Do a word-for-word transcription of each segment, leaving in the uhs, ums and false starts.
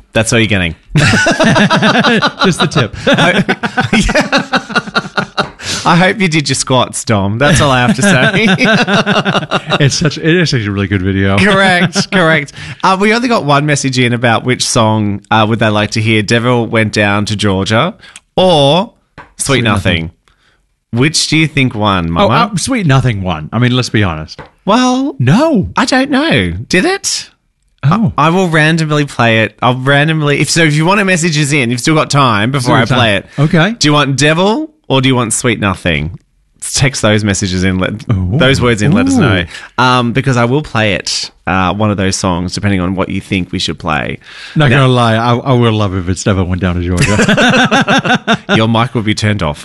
That's all you're getting. Just the tip. I hope you did your squats, Dom. That's all I have to say. It's such. It is actually a really good video. Correct, correct. Uh, we only got one message in about which song uh, would they like to hear. Devil Went Down to Georgia or Sweet, Sweet Nothing. Nothing. Which do you think won, Mama? Oh, uh, Sweet Nothing won. I mean, let's be honest. Well, no. I don't know. Did it? Oh. I, I will randomly play it. I'll randomly... If so, if you want to message us in, you've still got time before I play time. it. Okay. Do you want Devil or do you want Sweet Nothing? Text those messages in, let, those words in, Ooh. let us know. Um, because I will play it, uh, one of those songs, depending on what you think we should play. Not going to lie, I, I will love if it's Devil Went Down to Georgia. Your mic will be turned off.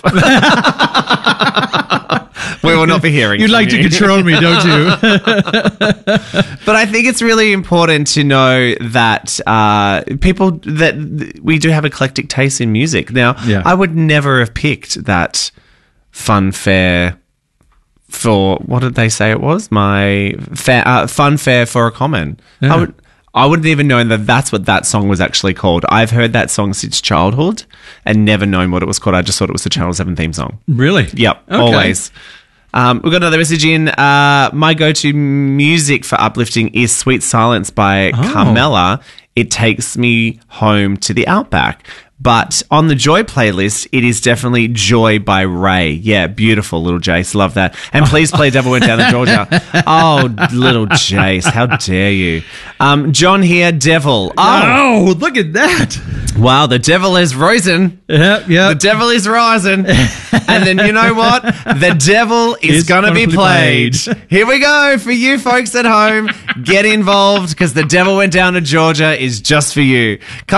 We will not be hearing. You'd like you. to control me, don't you? But I think it's really important to know that uh, people, that we do have eclectic taste in music. Now, yeah. I would never have picked that funfair for, what did they say it was? My fair, uh, funfair for a common. Yeah. I would... I wouldn't even know that that's what that song was actually called. I've heard that song since childhood and never known what it was called. I just thought it was the Channel seven theme song. Really? Yep, okay. Always. Um, we've got another message in. Uh, my go-to music for uplifting is Sweet Silence by Oh. Carmella. It takes me home to the Outback. But on the Joy playlist, it is definitely Joy by Ray. Yeah, beautiful, little Jace. Love that. And please play Devil Went Down to Georgia. Oh, little Jace. How dare you? Um, John here, Devil. Oh, oh, look at that. Wow, the devil is rising. Yep, yep. The devil is rising. And then you know what? The devil is going to be played. played. Here we go for you folks at home. Get involved because the Devil Went Down to Georgia is just for you. Come